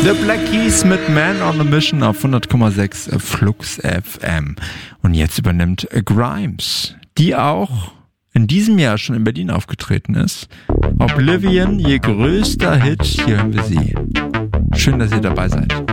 The Black Keys mit Man on a Mission auf 100,6 Flux FM. Und jetzt übernimmt Grimes, die auch in diesem Jahr schon in Berlin aufgetreten ist. Oblivion, ihr größter Hit, hier hören wir sie. Schön, dass ihr dabei seid.